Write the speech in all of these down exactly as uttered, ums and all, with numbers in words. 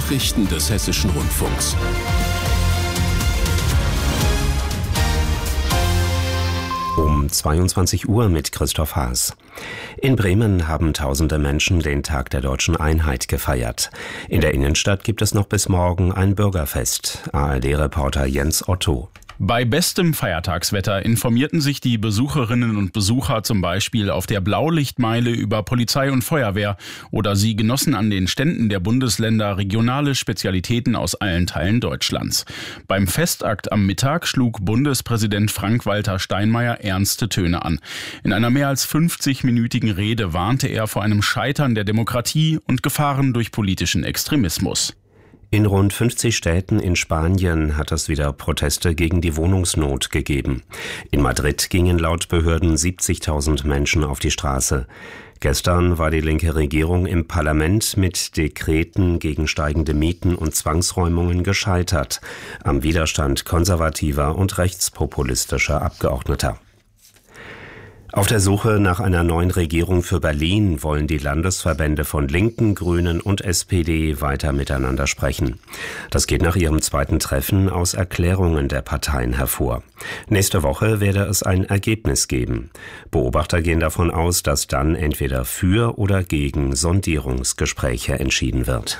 Nachrichten des Hessischen Rundfunks. Um zweiundzwanzig Uhr mit Christoph Haas. In Bremen haben tausende Menschen den Tag der Deutschen Einheit gefeiert. In der Innenstadt gibt es noch bis morgen ein Bürgerfest. A R D-Reporter Jens Otto. Bei bestem Feiertagswetter informierten sich die Besucherinnen und Besucher zum Beispiel auf der Blaulichtmeile über Polizei und Feuerwehr oder sie genossen an den Ständen der Bundesländer regionale Spezialitäten aus allen Teilen Deutschlands. Beim Festakt am Mittag schlug Bundespräsident Frank-Walter Steinmeier ernste Töne an. In einer mehr als fünfzig-minütigen Rede warnte er vor einem Scheitern der Demokratie und Gefahren durch politischen Extremismus. In rund fünfzig Städten in Spanien hat es wieder Proteste gegen die Wohnungsnot gegeben. In Madrid gingen laut Behörden siebzigtausend Menschen auf die Straße. Gestern war die linke Regierung im Parlament mit Dekreten gegen steigende Mieten und Zwangsräumungen gescheitert, am Widerstand konservativer und rechtspopulistischer Abgeordneter. Auf der Suche nach einer neuen Regierung für Berlin wollen die Landesverbände von Linken, Grünen und S P D weiter miteinander sprechen. Das geht nach ihrem zweiten Treffen aus Erklärungen der Parteien hervor. Nächste Woche werde es ein Ergebnis geben. Beobachter gehen davon aus, dass dann entweder für oder gegen Sondierungsgespräche entschieden wird.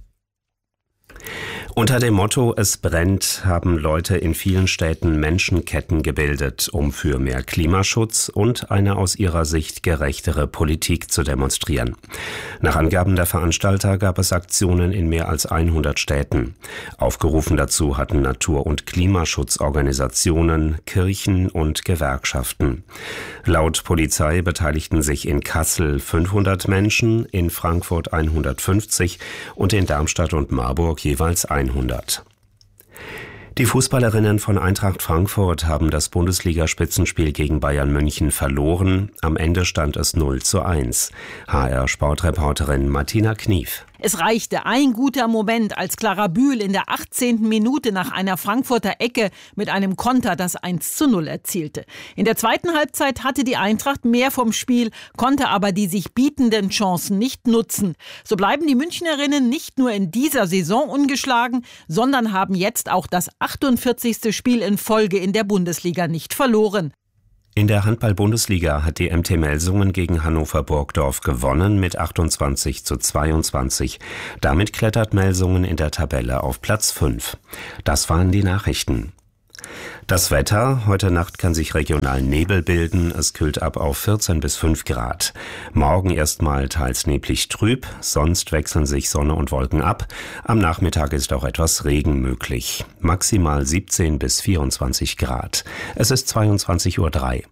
Unter dem Motto "Es brennt" haben Leute in vielen Städten Menschenketten gebildet, um für mehr Klimaschutz und eine aus ihrer Sicht gerechtere Politik zu demonstrieren. Nach Angaben der Veranstalter gab es Aktionen in mehr als hundert Städten. Aufgerufen dazu hatten Natur- und Klimaschutzorganisationen, Kirchen und Gewerkschaften. Laut Polizei beteiligten sich in Kassel fünfhundert Menschen, in Frankfurt hundertfünfzig und in Darmstadt und Marburg jeweils hundert. Die Fußballerinnen von Eintracht Frankfurt haben das Bundesliga-Spitzenspiel gegen Bayern München verloren. Am Ende stand es null zu eins. H R-Sportreporterin Martina Knief. Es reichte ein guter Moment, als Clara Bühl in der achtzehnten Minute nach einer Frankfurter Ecke mit einem Konter das eins zu null erzielte. In der zweiten Halbzeit hatte die Eintracht mehr vom Spiel, konnte aber die sich bietenden Chancen nicht nutzen. So bleiben die Münchnerinnen nicht nur in dieser Saison ungeschlagen, sondern haben jetzt auch das achtundvierzigste Spiel in Folge in der Bundesliga nicht verloren. In der Handball-Bundesliga hat die M T Melsungen gegen Hannover Burgdorf gewonnen mit achtundzwanzig zu zweiundzwanzig. Damit klettert Melsungen in der Tabelle auf Platz fünf. Das waren die Nachrichten. Das Wetter: Heute Nacht kann sich regional Nebel bilden. Es kühlt ab auf vierzehn bis fünf Grad. Morgen erstmal teils neblig trüb, sonst wechseln sich Sonne und Wolken ab. Am Nachmittag ist auch etwas Regen möglich. Maximal siebzehn bis vierundzwanzig Grad. Es ist zweiundzwanzig Uhr drei.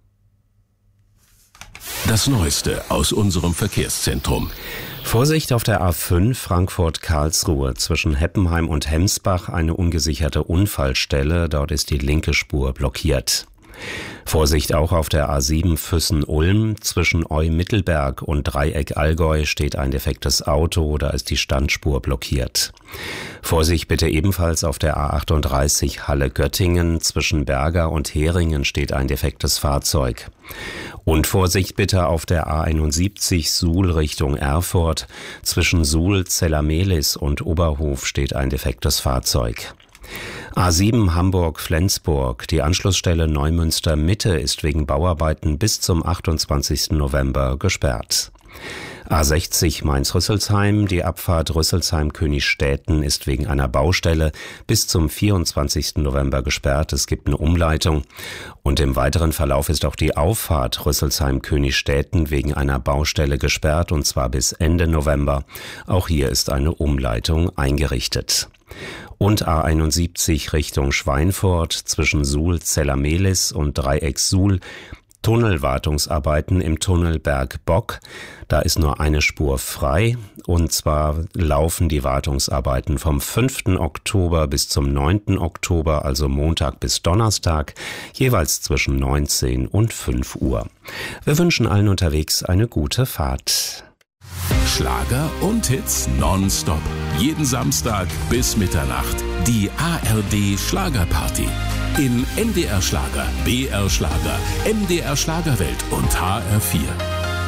Das Neueste aus unserem Verkehrszentrum. Vorsicht auf der A fünf Frankfurt-Karlsruhe. Zwischen Heppenheim und Hemsbach eine ungesicherte Unfallstelle. Dort ist die linke Spur blockiert. Vorsicht auch auf der A sieben Füssen-Ulm. Zwischen Eu-Mittelberg und Dreieck-Allgäu steht ein defektes Auto. Da ist die Standspur blockiert. Vorsicht bitte ebenfalls auf der A achtunddreißig Halle-Göttingen. Zwischen Berger und Heringen steht ein defektes Fahrzeug. Und Vorsicht bitte auf der A einundsiebzig Suhl Richtung Erfurt. Zwischen Suhl, Zellamelis und Oberhof steht ein defektes Fahrzeug. A sieben Hamburg-Flensburg. Die Anschlussstelle Neumünster Mitte ist wegen Bauarbeiten bis zum achtundzwanzigsten November gesperrt. A sechzig Mainz-Rüsselsheim. Die Abfahrt Rüsselsheim-Königstädten ist wegen einer Baustelle bis zum vierundzwanzigsten November gesperrt. Es gibt eine Umleitung. Und im weiteren Verlauf ist auch die Auffahrt Rüsselsheim-Königstädten wegen einer Baustelle gesperrt, und zwar bis Ende November. Auch hier ist eine Umleitung eingerichtet. Und A einundsiebzig Richtung Schweinfurt zwischen Suhl, Zellamelis und Dreieck Suhl. Tunnelwartungsarbeiten im Tunnel Berg-Bock. Da ist nur eine Spur frei, und zwar laufen die Wartungsarbeiten vom fünften Oktober bis zum neunten Oktober, also Montag bis Donnerstag, jeweils zwischen neunzehn und fünf Uhr. Wir wünschen allen unterwegs eine gute Fahrt. Schlager und Hits nonstop. Jeden Samstag bis Mitternacht. Die A R D Schlagerparty. In N D R Schlager, B R Schlager, M D R Schlagerwelt und H R vier.